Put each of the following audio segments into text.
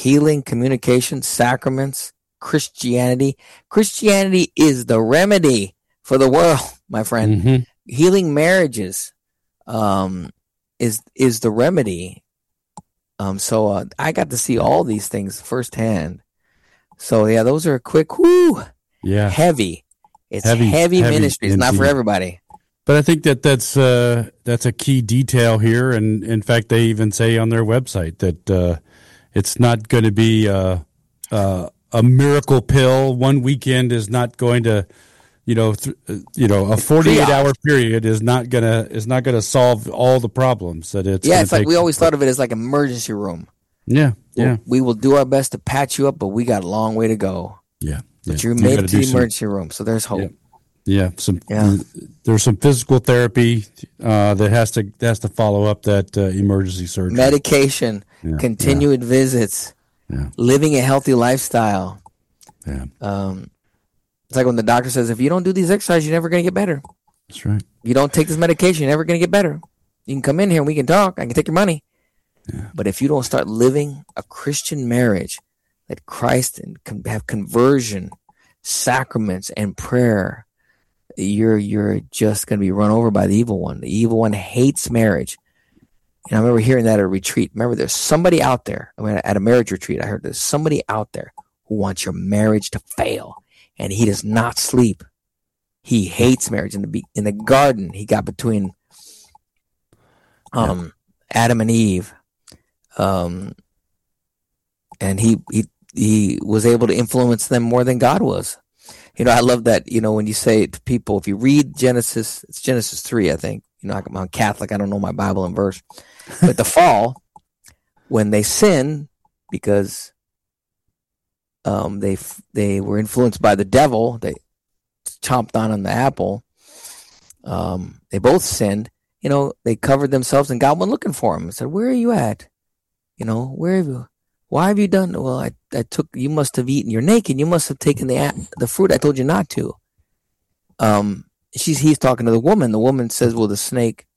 healing, communication, sacraments, Christianity. Christianity is the remedy for the world, my friend. Mm-hmm. Healing marriages is the remedy. So I got to see all these things firsthand. So yeah, those are quick, heavy. It's heavy ministry. It's not for everybody. But I think that's a key detail here, and in fact, they even say on their website that it's not going to be a miracle pill. One weekend is not going to, a 48-hour period is not gonna solve all the problems that it's. Yeah, it's like we always thought of it as like emergency room. Yeah, yeah. We will do our best to patch you up, but we got a long way to go. Yeah, but you're made it to the emergency room, so there's hope. Yeah, there's some physical therapy that has to follow up that emergency surgery. Medication, continued visits, living a healthy lifestyle. Yeah. It's like when the doctor says, if you don't do these exercises, you're never going to get better. That's right. If you don't take this medication, you're never going to get better. You can come in here and we can talk. I can take your money. Yeah. But if you don't start living a Christian marriage, that Christ can have conversion, sacraments, and prayer, you're just going to be run over by the evil one. The evil one hates marriage. And I remember hearing that at a retreat. Remember, there's somebody out there. At a marriage retreat, I heard there's somebody out there who wants your marriage to fail. And he does not sleep. He hates marriage. In the garden, he got between Adam and Eve, and he was able to influence them more than God was. I love that. When you say to people, if you read Genesis, it's Genesis 3, I think. I'm Catholic. I don't know my Bible and verse. But the fall, when they sin, because they were influenced by the devil. They chomped on the apple. They both sinned. They covered themselves, and God went looking for them and said, "Where are you at? Where have you? Why have you done? Well, I took. You must have eaten. You're naked. You must have taken the fruit I told you not to." He's talking to the woman. The woman says, "Well, the snake.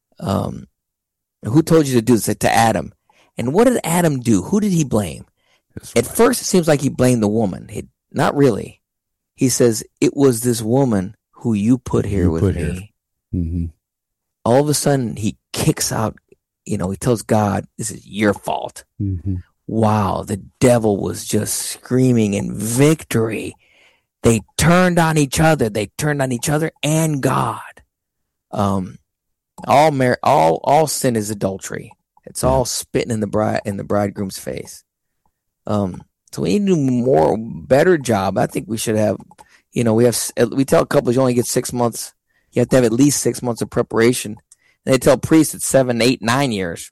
Who told you to do this?" To Adam. And what did Adam do? Who did he blame? At first, it seems like he blamed the woman. Not really. He says, it was this woman who you put here with me. Mm-hmm. All of a sudden, he kicks out, he tells God, this is your fault. Mm-hmm. Wow, the devil was just screaming in victory. They turned on each other. They turned on each other and God. All sin is adultery. It's all spitting in the bridegroom's face. So we need to do better job. I think we should have, we tell couples you only get 6 months. You have to have at least 6 months of preparation. And they tell priests it's 7, 8, 9 years.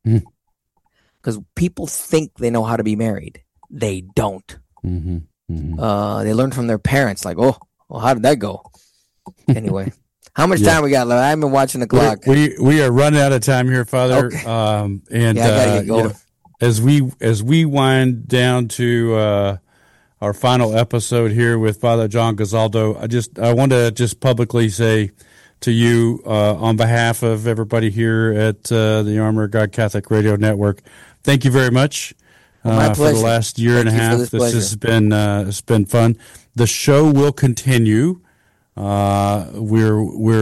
Because people think they know how to be married. They don't. Mm-hmm. Mm-hmm. They learn from their parents. Like, well, how did that go? Anyway, how much time we got left? I've been watching the clock. We are running out of time here, Father. Okay. And I gotta get going. As we wind down to our final episode here with Father John Gazaldo, I want to just publicly say to you, on behalf of everybody here at the Armor of God Catholic Radio Network, thank you very much for the last year and a half. This has been it's been fun. The show will continue. We're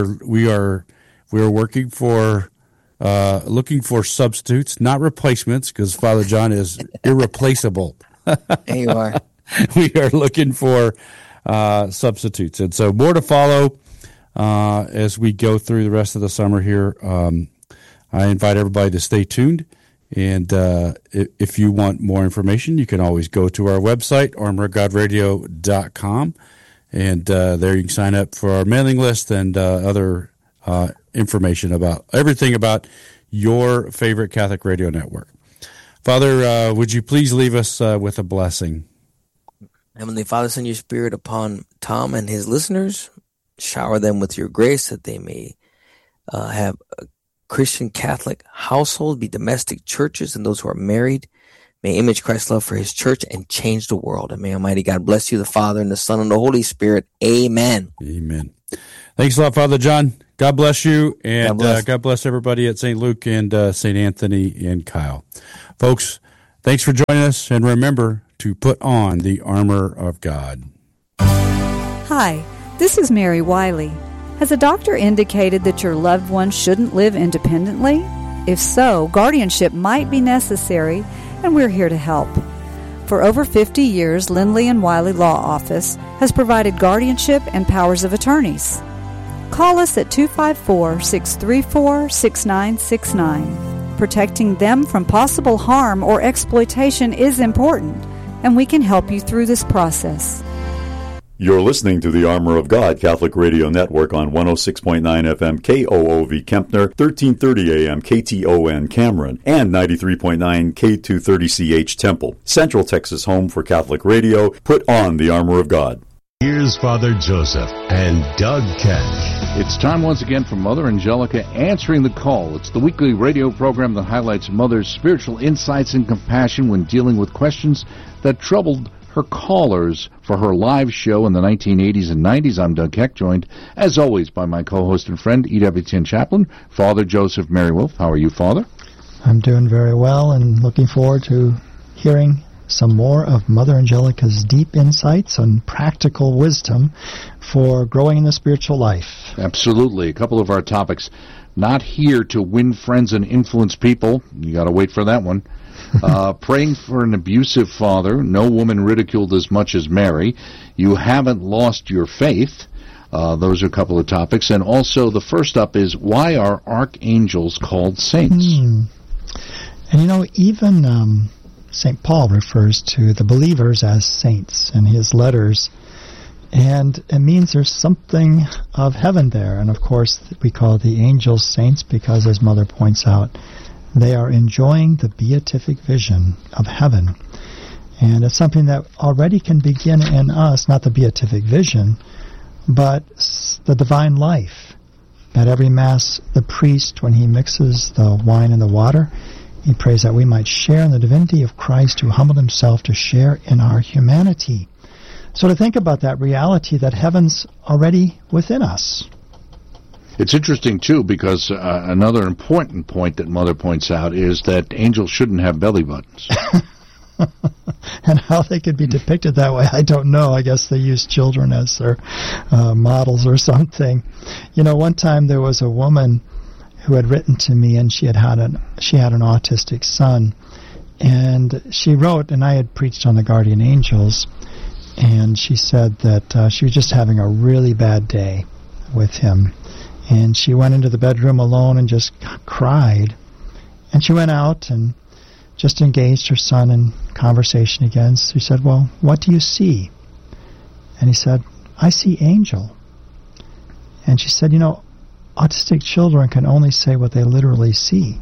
working for. Looking for substitutes, not replacements, because Father John is irreplaceable. There you are. We are looking for substitutes. And so more to follow as we go through the rest of the summer here. I invite everybody to stay tuned. And if you want more information, you can always go to our website, armorofgodradio.com. And there you can sign up for our mailing list and other information about everything about your favorite Catholic radio network. Father, would you please leave us with a blessing? Heavenly Father, send your Spirit upon Tom and his listeners. Shower them with your grace that they may have a Christian Catholic household, be domestic churches, and those who are married may image Christ's love for his church and change the world. And may Almighty God bless you, the Father, and the Son, and the Holy Spirit. Amen. Amen. Thanks a lot, Father John. God bless you, and God bless everybody at St. Luke and St. Anthony and Kyle. Folks, Thanks for joining us, and remember to put on the armor of God. Hi, this is Mary Wiley. Has a doctor indicated that your loved one shouldn't live independently? If so, guardianship might be necessary, and we're here to help. For over 50 years, Lindley and Wiley Law Office has provided guardianship and powers of attorneys. Call us at 254-634-6969. Protecting them from possible harm or exploitation is important, and we can help you through this process. You're listening to the Armor of God Catholic Radio Network on 106.9 FM KOOV Kempner, 1330 AM KTON Cameron, and 93.9 K230CH Temple. Central Texas home for Catholic radio. Put on the Armor of God. Here's Father Joseph and Doug Keck. It's time once again for Mother Angelica Answering the Call. It's the weekly radio program that highlights Mother's spiritual insights and compassion when dealing with questions that troubled her callers for her live show in the 1980s and 90s. I'm Doug Keck, joined, as always, by my co-host and friend, EWTN Chaplain, Father Joseph Merrywolf. How are you, Father? I'm doing very well and looking forward to hearing some more of Mother Angelica's deep insights and practical wisdom for growing in the spiritual life. Absolutely. A couple of our topics. Not here to win friends and influence people. You got to wait for that one. Praying for an abusive father. No woman ridiculed as much as Mary. You haven't lost your faith. Those are a couple of topics. And also the first up is, why are archangels called saints? And you know, even St. Paul refers to the believers as saints in his letters. And it means there's something of heaven there. And of course, we call the angels saints because, as Mother points out, they are enjoying the beatific vision of heaven. And it's something that already can begin in us, not the beatific vision, but the divine life. At every Mass, the priest, when he mixes the wine and the water, he prays that we might share in the divinity of Christ who humbled himself to share in our humanity. So to think about that reality that heaven's already within us. It's interesting, too, because another important point that Mother points out is that angels shouldn't have belly buttons. And how they could be depicted that way, I don't know. I guess they use children as their models or something. You know, one time there was a woman who had written to me, and she had an autistic son. And she wrote, and I had preached on the guardian angels, and she said that she was just having a really bad day with him. And she went into the bedroom alone and just cried. And she went out and just engaged her son in conversation again. She said, well, what do you see? And he said, I see angel. And she said, you know, autistic children can only say what they literally see.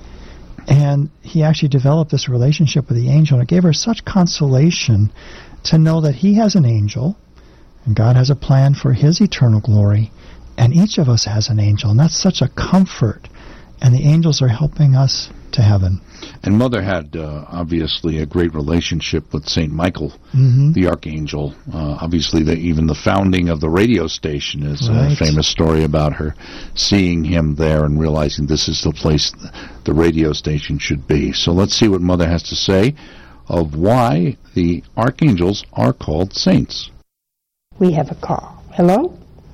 And he actually developed this relationship with the angel, and it gave her such consolation to know that he has an angel, and God has a plan for his eternal glory, and each of us has an angel, and that's such a comfort. And the angels are helping us to heaven. And Mother had, obviously, a great relationship with St. Michael, the Archangel. Obviously, even the founding of the radio station is a famous story about her seeing him there and realizing this is the place the radio station should be. So let's see what Mother has to say of why the archangels are called saints. We have a call. Hello?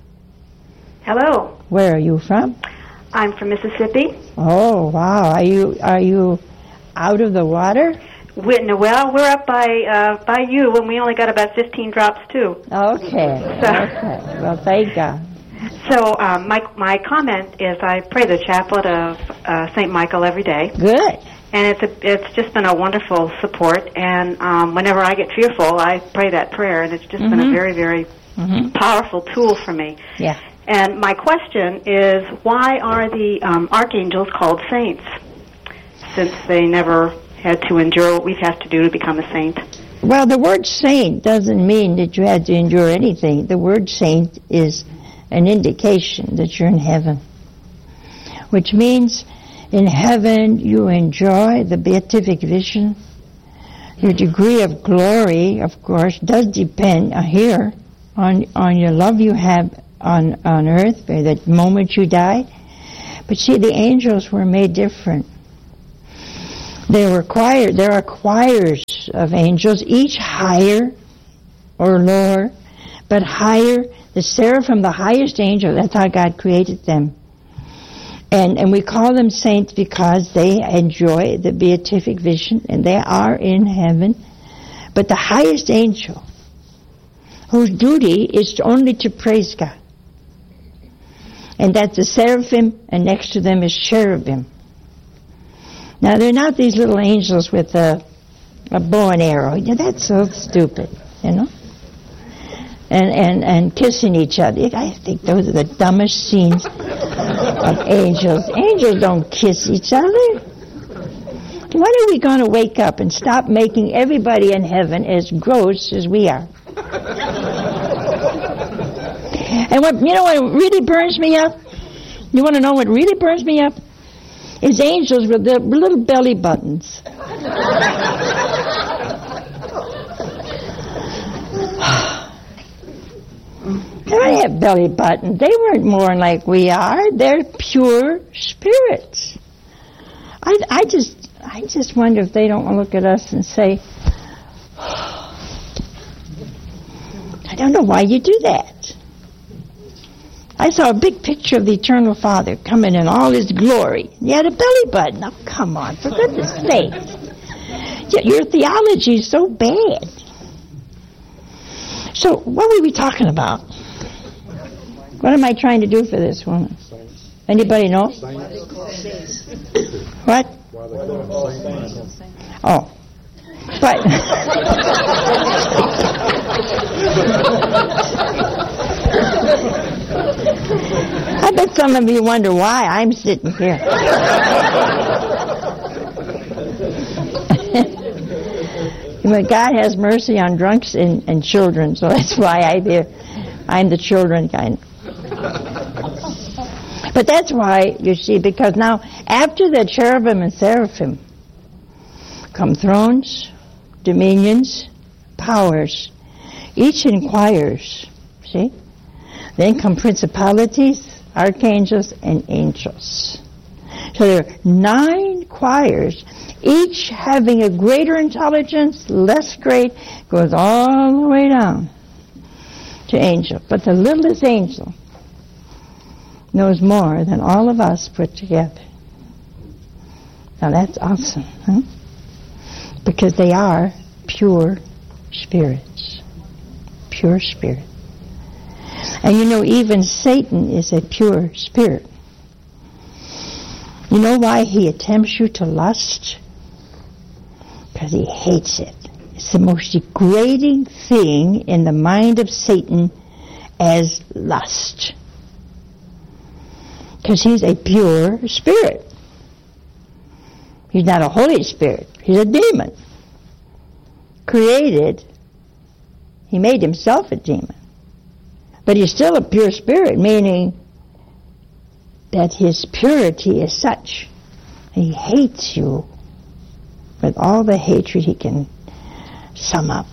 Hello. Where are you from? I'm from Mississippi. Oh, wow. Are you out of the water? Well, we're up by you, and we only got about 15 drops too. Okay. Okay. Well, thank God. So my comment is I pray the chaplet of St. Michael every day. Good. And it's just been a wonderful support. And whenever I get fearful, I pray that prayer, and it's just been a very, very powerful tool for me. Yeah. And my question is, why are the archangels called saints, since they never had to endure what we've had to do to become a saint? Well, the word saint doesn't mean that you had to endure anything. The word saint is an indication that you're in heaven, which means in heaven you enjoy the beatific vision. Your degree of glory, of course, does depend here on your love you have on earth, by the moment you die. But see, the angels were made different. There are choirs of angels, each higher or lower, but higher. The seraphim, the highest angel, that's how God created them. And we call them saints because they enjoy the beatific vision, and they are in heaven. But the highest angel, whose duty is only to praise God, and that's the seraphim, and next to them is cherubim. Now, they're not these little angels with a bow and arrow. Yeah, that's so stupid, you know? And kissing each other. I think those are the dumbest scenes of angels. Angels don't kiss each other. When are we going to wake up and stop making everybody in heaven as gross as we are? And what really burns me up? You want to know what really burns me up? Is angels with their little belly buttons. They don't have belly buttons. They weren't born like we are. They're pure spirits. I just wonder if they don't look at us and say, I don't know why you do that. I saw a big picture of the Eternal Father coming in all His glory. He had a belly button. Oh, come on, for goodness sake. Your theology is so bad. So, what were we talking about? What am I trying to do for this woman? Anybody know? What? Oh. But I bet some of you wonder why I'm sitting here. But God has mercy on drunks and children, so that's why I'm the children kind. But that's why, you see, because now after the cherubim and seraphim come thrones, dominions, powers. Each inquires, see? Then come principalities, archangels, and angels. So there are 9 choirs, each having a greater intelligence, less great, goes all the way down to angel. But the littlest angel knows more than all of us put together. Now that's awesome, huh? Because they are pure spirits. Pure spirit. And you know, even Satan is a pure spirit. You know why he attempts you to lust? Because he hates it. It's the most degrading thing in the mind of Satan as lust. Because he's a pure spirit. He's not a Holy Spirit. He's a demon. Created. He made himself a demon. But he's still a pure spirit, meaning that his purity is such. He hates you with all the hatred he can sum up.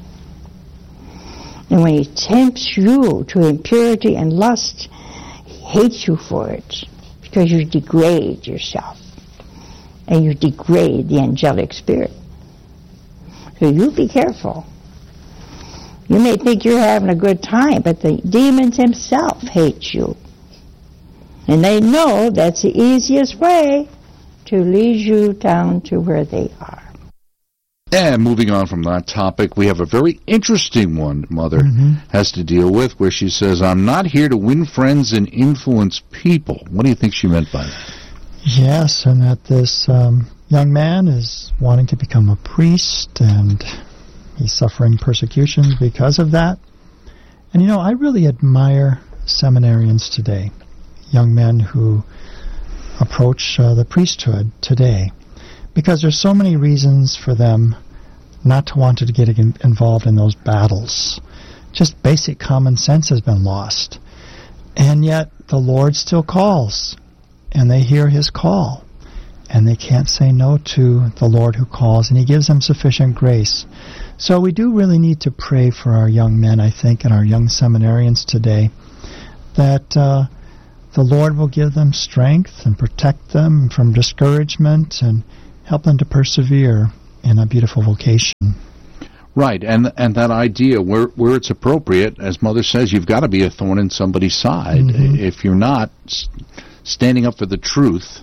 And when he tempts you to impurity and lust, he hates you for it because you degrade yourself and you degrade the angelic spirit. So you be careful. You may think you're having a good time, but the demons himself hate you. And they know that's the easiest way to lead you down to where they are. And moving on from that topic, we have a very interesting one Mother has to deal with, where she says, I'm not here to win friends and influence people. What do you think she meant by that? Yes, and that this young man is wanting to become a priest, and he's suffering persecution because of that. And you know, I really admire seminarians today, young men who approach the priesthood today, because there's so many reasons for them not to want to get involved in those battles. Just basic common sense has been lost. And yet the Lord still calls, and they hear His call, and they can't say no to the Lord who calls, and He gives them sufficient grace. So we do really need to pray for our young men, I think, and our young seminarians today, that the Lord will give them strength and protect them from discouragement and help them to persevere in a beautiful vocation. Right, and that idea, where it's appropriate, as Mother says, you've got to be a thorn in somebody's side. Mm-hmm. If you're not standing up for the truth,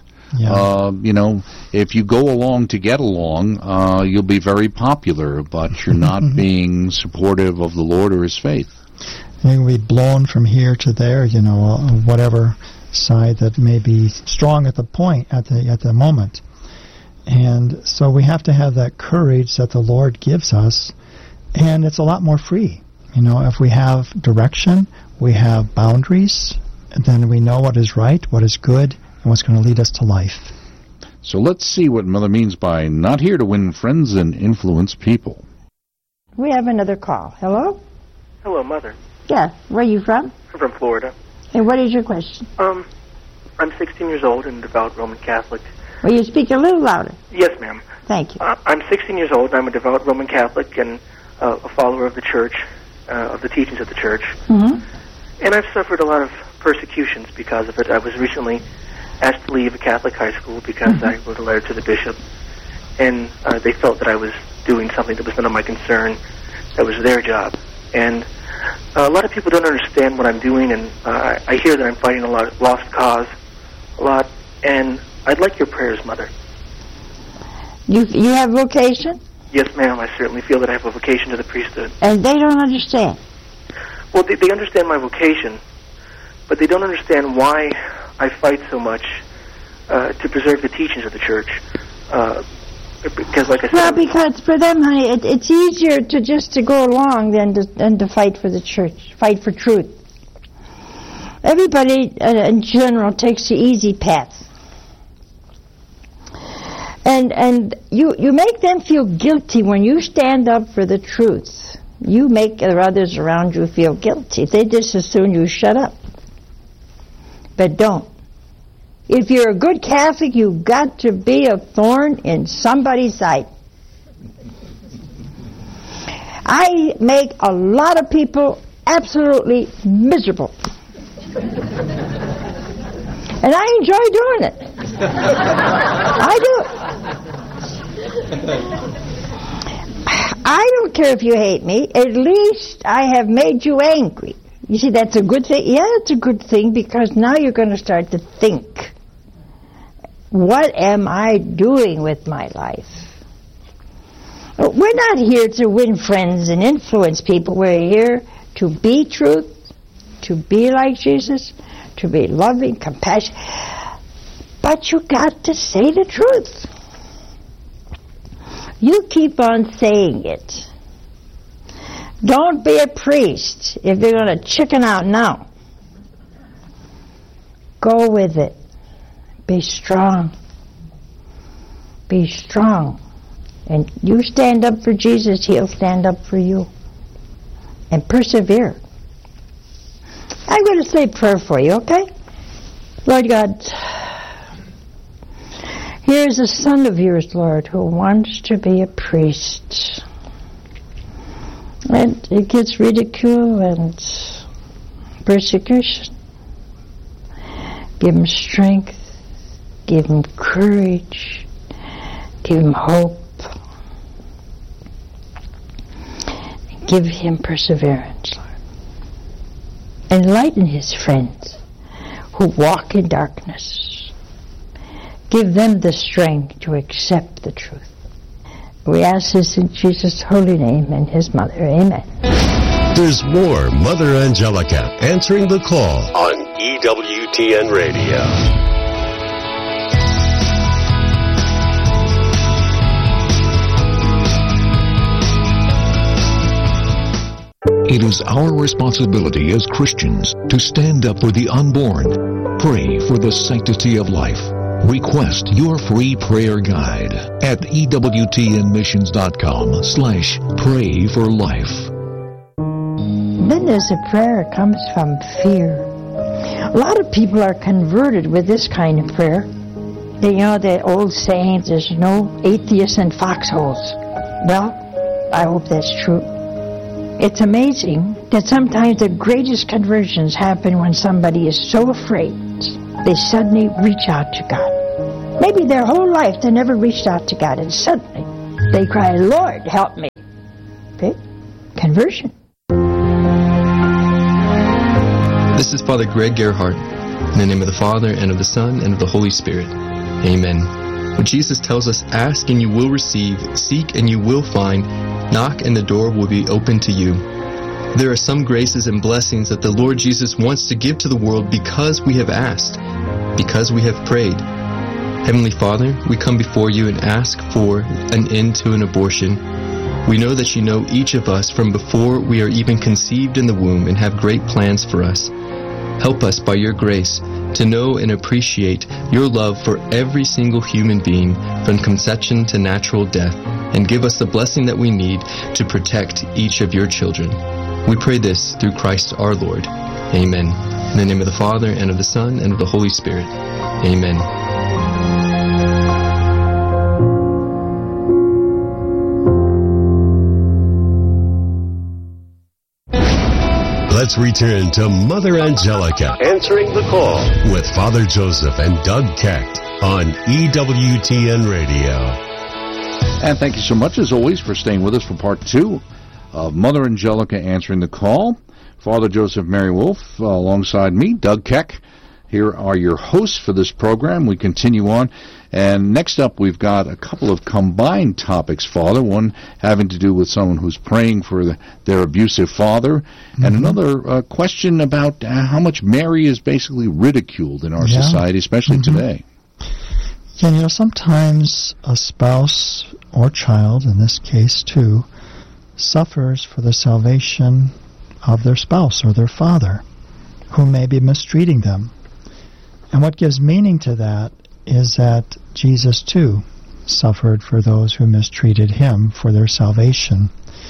if you go along to get along, you'll be very popular, but you're not being supportive of the Lord or His faith. Maybe we've blown from here to there, whatever side that may be strong at the point, at the moment. And so we have to have that courage that the Lord gives us, and it's a lot more free. If we have direction, we have boundaries, and then we know what is right, what is good, and what's going to lead us to life. So let's see what Mother means by not here to win friends and influence people. We have another call. Hello? Hello, Mother. Yeah, where are you from? I'm from Florida. And what is your question? I'm 16 years old and devout Roman Catholic. Will you speak a little louder? Yes, ma'am. Thank you. I'm 16 years old, and I'm a devout Roman Catholic and a follower of the Church, of the teachings of the Church. Mm-hmm. And I've suffered a lot of persecutions because of it. I was recently asked to leave a Catholic high school because I wrote a letter to the bishop, and they felt that I was doing something that was none of my concern. That was their job. And a lot of people don't understand what I'm doing, and I hear that I'm fighting a lost cause a lot, and I'd like your prayers, Mother. You have vocation? Yes, ma'am. I certainly feel that I have a vocation to the priesthood. And they don't understand? Well, they understand my vocation, but they don't understand why I fight so much to preserve the teachings of the Church. Because, like I said... Well, because for them, honey, it's easier to go along than to fight for the Church, fight for truth. Everybody, in general, takes the easy path. And you make them feel guilty when you stand up for the truth. You make the others around you feel guilty. They just as soon you shut up. But don't. If you're a good Catholic, you've got to be a thorn in somebody's side. I make a lot of people absolutely miserable. And I enjoy doing it. I do. I don't care if you hate me. At least I have made you angry. You see, that's a good thing. Yeah, it's a good thing because now you're going to start to think. What am I doing with my life? We're not here to win friends and influence people. We're here to be truth, to be like Jesus, to be loving, compassionate. But you got to say the truth. You keep on saying it. Don't be a priest if you're going to chicken out now. Go with it. Be strong. Be strong. And you stand up for Jesus, He'll stand up for you. And persevere. I'm going to say a prayer for you, okay? Lord God, here is a son of yours, Lord, who wants to be a priest. And it gets ridicule and persecution. Give him strength. Give him courage. Give him hope. Give him perseverance, Lord. Enlighten his friends who walk in darkness. Give them the strength to accept the truth. We ask this in Jesus' holy name and His mother. Amen. There's more Mother Angelica answering the call on EWTN Radio. It is our responsibility as Christians to stand up for the unborn, pray for the sanctity of life. Request your free prayer guide at EWTNmissions.com/pray for life. Then there's a prayer that comes from fear. A lot of people are converted with this kind of prayer. You know the old saying, there's no atheists in foxholes. Well, I hope that's true. It's amazing that sometimes the greatest conversions happen when somebody is so afraid they suddenly reach out to God. Maybe their whole life they never reached out to God, and suddenly they cry, Lord, help me. Okay? Conversion. This is Father Greg Gerhardt. In the name of the Father, and of the Son, and of the Holy Spirit. Amen. When Jesus tells us, ask and you will receive, seek and you will find, knock and the door will be open to you. There are some graces and blessings that the Lord Jesus wants to give to the world because we have asked, because we have prayed. Heavenly Father, we come before you and ask for an end to an abortion. We know that you know each of us from before we are even conceived in the womb and have great plans for us. Help us by your grace to know and appreciate your love for every single human being from conception to natural death, and give us the blessing that we need to protect each of your children. We pray this through Christ our Lord. Amen. In the name of the Father, and of the Son, and of the Holy Spirit. Amen. Let's return to Mother Angelica answering the call with Father Joseph and Doug Kecht on EWTN Radio. And thank you so much, as always, for staying with us for part 2 of Mother Angelica answering the call. Father Joseph Mary Wolf alongside me, Doug Kecht. Here are your hosts for this program. We continue on. And next up, we've got a couple of combined topics, Father. One having to do with someone who's praying for their abusive father, and another question about how much Mary is basically ridiculed in our society, especially today. Yeah, sometimes a spouse or child, in this case too, suffers for the salvation of their spouse or their father, who may be mistreating them. And what gives meaning to that is that Jesus, too, suffered for those who mistreated him for their salvation.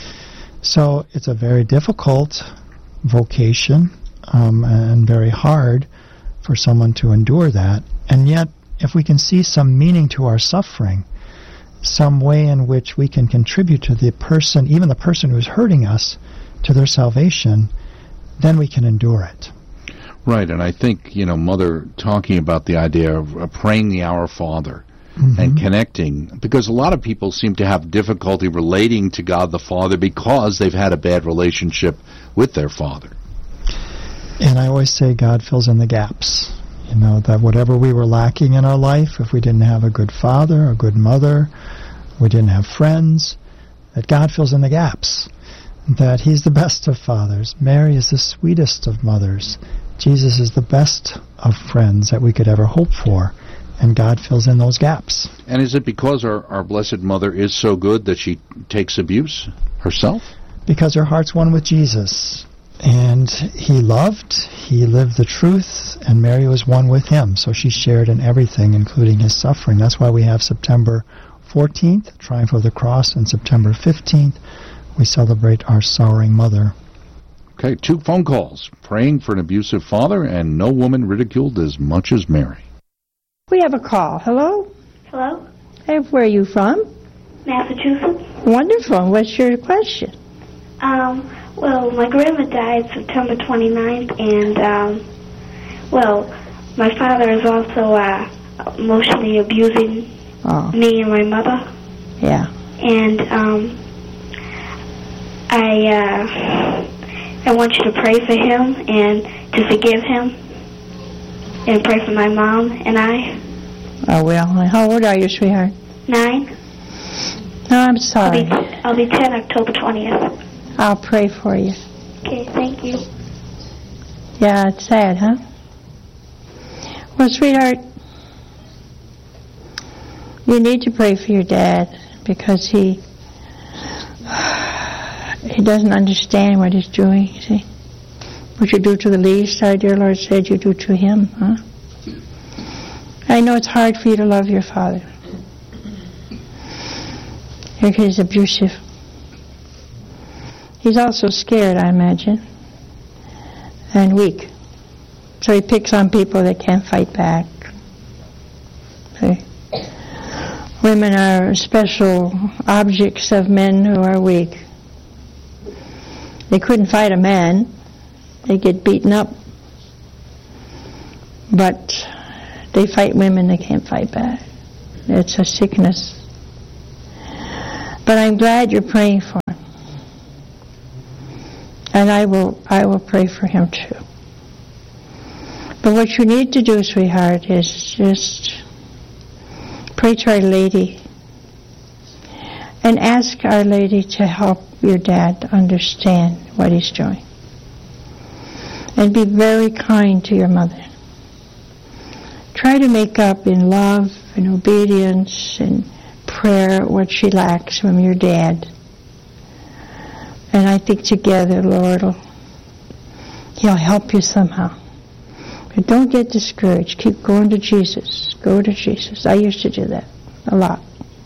So it's a very difficult vocation and very hard for someone to endure that. And yet, if we can see some meaning to our suffering, some way in which we can contribute to the person, even the person who's hurting us, to their salvation, then we can endure it. Right, and I think, Mother talking about the idea of praying the Our Father and connecting, because a lot of people seem to have difficulty relating to God the Father because they've had a bad relationship with their father. And I always say God fills in the gaps. That whatever we were lacking in our life, if we didn't have a good father, a good mother, we didn't have friends, that God fills in the gaps. That he's the best of fathers. Mary is the sweetest of mothers. Jesus is the best of friends that we could ever hope for, and God fills in those gaps. And is it because our Blessed Mother is so good that she takes abuse herself? Because her heart's one with Jesus, and he lived the truth, and Mary was one with him, so she shared in everything, including his suffering. That's why we have September 14th, Triumph of the Cross, and September 15th, we celebrate our sorrowing mother. Okay, 2 phone calls. Praying for an abusive father, and no woman ridiculed as much as Mary. We have a call. Hello? Hello? Hey, where are you from? Massachusetts. Wonderful. What's your question? Well, my grandma died September 29th, and, my father is also emotionally abusing me and my mother. Yeah. And I want you to pray for him and to forgive him, and pray for my mom and I. Oh, well, how old are you, sweetheart? 9. No, I'm sorry. I'll be 10 October 20th. I'll pray for you. Okay, thank you. Yeah, it's sad, huh? Well, sweetheart, you need to pray for your dad because he doesn't understand what he's doing, you see. What you do to the least, our dear Lord said you do to him, huh? I know it's hard for you to love your father. He's abusive. He's also scared, I imagine, and weak. So he picks on people that can't fight back. See? Women are special objects of men who are weak. They couldn't fight a man. They get beaten up. But they fight women that can't fight back. It's a sickness. But I'm glad you're praying for him. And I will pray for him too. But what you need to do, sweetheart, is just pray to Our Lady and ask Our Lady to help your dad understand what he's doing. And be very kind to your mother. Try to make up in love and obedience and prayer what she lacks from your dad. And I think together, Lord, he'll help you somehow. But don't get discouraged. Keep going to Jesus. Go to Jesus. I used to do that a lot.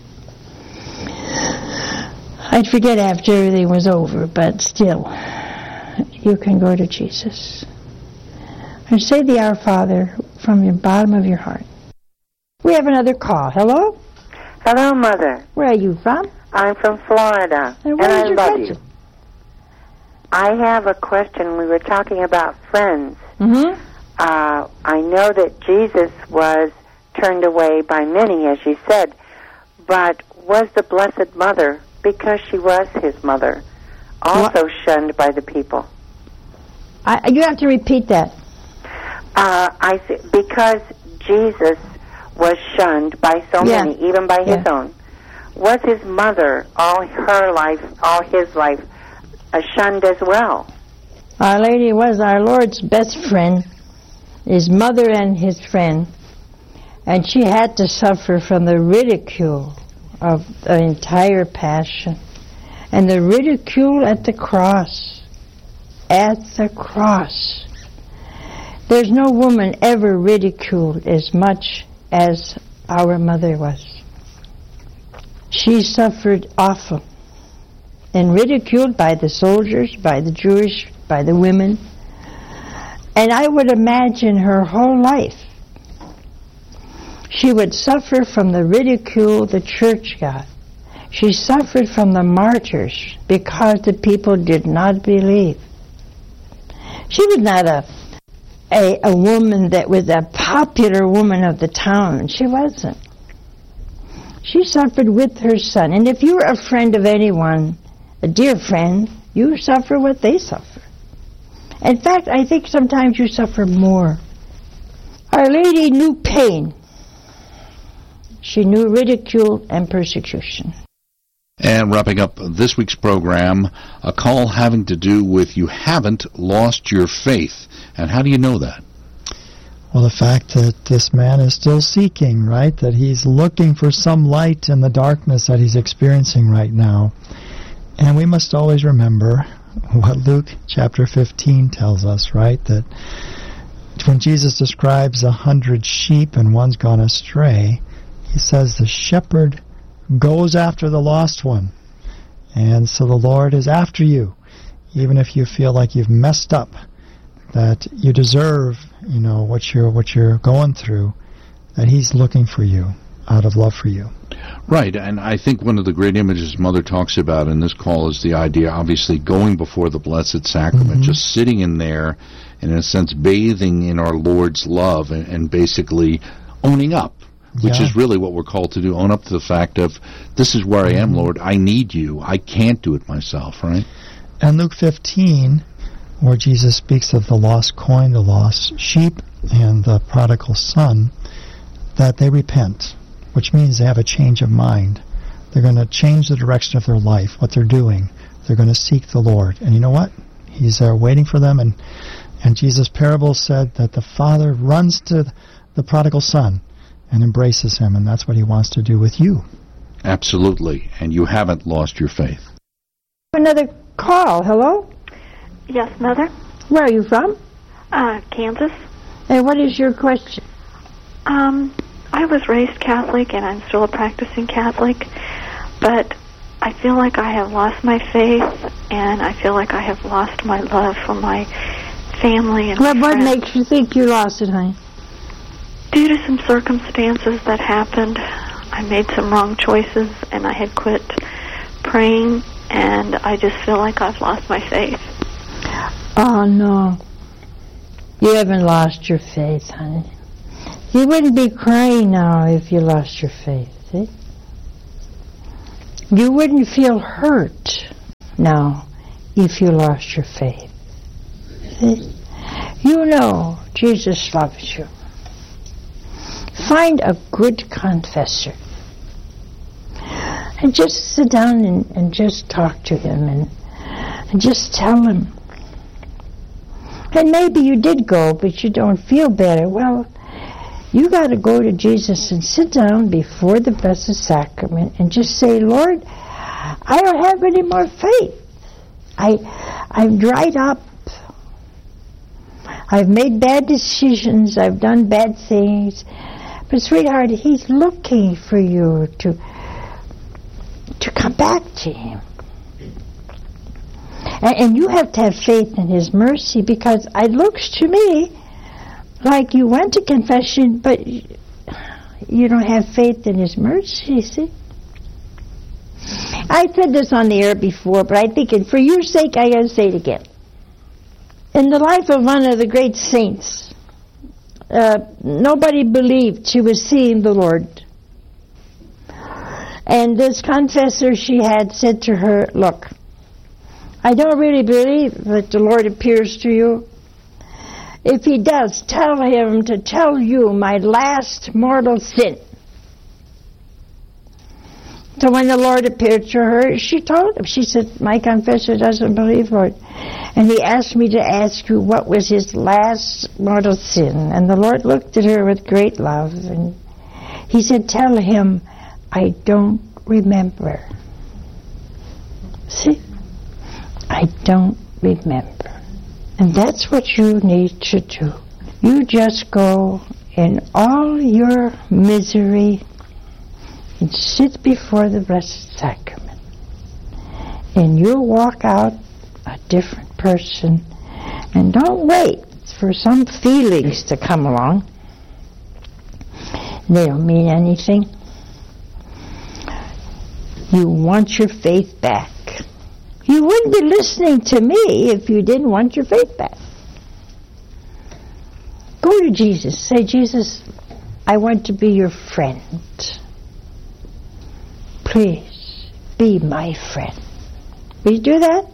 I'd forget after everything was over, but still, you can go to Jesus. And say the Our Father from the bottom of your heart. We have another call. Hello? Hello, Mother. Where are you from? I'm from Florida, and I love you. I have a question. We were talking about friends. Mm-hmm. I know that Jesus was turned away by many, as you said, but was the Blessed Mother, because she was his mother, also shunned by the people? You have to repeat that. Because Jesus was shunned by so many, even by his own, was his mother, all her life, all his life, shunned as well? Our Lady was our Lord's best friend, his mother and his friend, and she had to suffer from the ridicule of the entire passion, and the ridicule at the cross. At the cross. There's no woman ever ridiculed as much as our mother was. She suffered awful and ridiculed by the soldiers, by the Jewish, by the women. And I would imagine her whole life she would suffer from the ridicule the church got. She suffered from the martyrs because the people did not believe. She was not a woman that was a popular woman of the town. She wasn't. She suffered with her son. And if you're a friend of anyone, a dear friend, you suffer what they suffer. In fact, I think sometimes you suffer more. Our Lady knew pain. She knew ridicule and persecution. And wrapping up this week's program, a call having to do with you haven't lost your faith. And how do you know that? Well, the fact that this man is still seeking, right? That he's looking for some light in the darkness that he's experiencing right now. And we must always remember what Luke chapter 15 tells us, right? That when Jesus describes 100 sheep and one's gone astray, he says the shepherd goes after the lost one. And so the Lord is after you, even if you feel like you've messed up, that you deserve, what you're going through, that he's looking for you out of love for you. Right, and I think one of the great images Mother talks about in this call is the idea, obviously, going before the Blessed Sacrament, just sitting in there, and in a sense, bathing in our Lord's love and basically owning up, which is really what we're called to do, own up to the fact of, this is where I am, Lord, I need you, I can't do it myself, right? And Luke 15, where Jesus speaks of the lost coin, the lost sheep, and the prodigal son, that they repent, which means they have a change of mind. They're going to change the direction of their life, what they're doing. They're going to seek the Lord. And you know what? He's there waiting for them. And Jesus' parable said that the father runs to the prodigal son and embraces him, and that's what he wants to do with you. Absolutely. And you haven't lost your faith. Another call. Hello? Yes, Mother. Where are you from? Kansas. And what is your question? I was raised Catholic, and I'm still a practicing Catholic, but I feel like I have lost my faith, and I feel like I have lost my love for my family and my What friends. makes you think you lost it, honey? Due to some circumstances that happened, I made some wrong choices, and I had quit praying, and I just feel like I've lost my faith. Oh, no. You haven't lost your faith, honey. You wouldn't be crying now if you lost your faith. See? You wouldn't feel hurt now if you lost your faith. See? You know Jesus loves you. Find a good confessor. And just sit down and just talk to him and just tell him. And maybe you did go, but you don't feel better. Well, you got to go to Jesus and sit down before the Blessed Sacrament and just say, Lord, I don't have any more faith. I've dried up. I've made bad decisions. I've done bad things. But sweetheart, he's looking for you to come back to him. And you have to have faith in his mercy, because it looks to me like you went to confession, but you don't have faith in his mercy, see? I said this on the air before, but I think for your sake I got to say it again. In the life of one of the great saints, nobody believed she was seeing the Lord. And this confessor she had said to her, look, I don't really believe that the Lord appears to you. If he does, tell him to tell you my last mortal sin. So when the Lord appeared to her, she told him. She said, my confessor doesn't believe, Lord. And he asked me to ask you what was his last mortal sin. And the Lord looked at her with great love. And he said, tell him, I don't remember. See? I don't remember. And that's what you need to do. You just go in all your misery and sit before the Blessed Sacrament. And you'll walk out a different person. And don't wait for some feelings to come along. They don't mean anything. You want your faith back. You wouldn't be listening to me if you didn't want your faith back. Go to Jesus. Say, Jesus, I want to be your friend. Please, be my friend. Will you do that?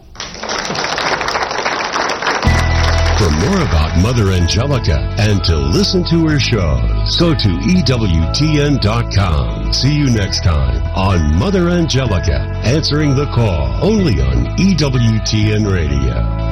For more about Mother Angelica and to listen to her shows, go to EWTN.com. See you next time on Mother Angelica, Answering the Call, only on EWTN Radio.